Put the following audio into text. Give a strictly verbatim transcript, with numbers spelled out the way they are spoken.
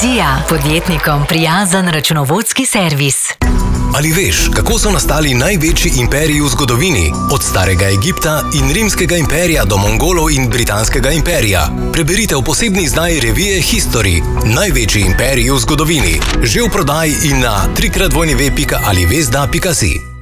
Vizija. Podjetnikom prijazen računovodski servis. Ali veš, kako so nastali največji imperiji v zgodovini? Od starega Egipta in rimskega imperija do Mongolov in britanskega imperija. Preberite v posebni izdaji revije History. Največji imperiji v zgodovini. Že v prodaji in na w w w pika alivezda pika si.